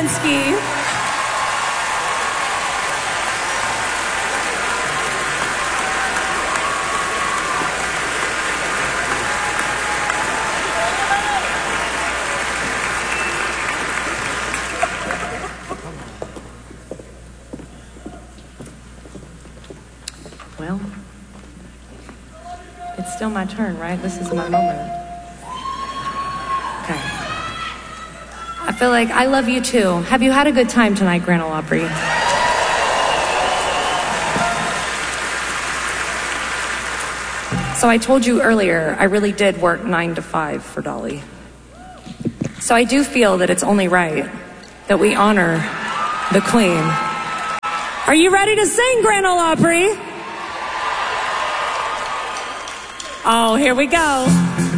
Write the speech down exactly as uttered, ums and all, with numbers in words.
Lewinsky. Well, it's still my turn, right? This is my moment. Okay. I feel like I love you too. Have you had a good time tonight, Grand Ole Opry? So I told you earlier, I really did work nine to five for Dolly. So I do feel that it's only right that we honor the Queen. Are you ready to sing, Grand Ole Opry? Oh, here we go.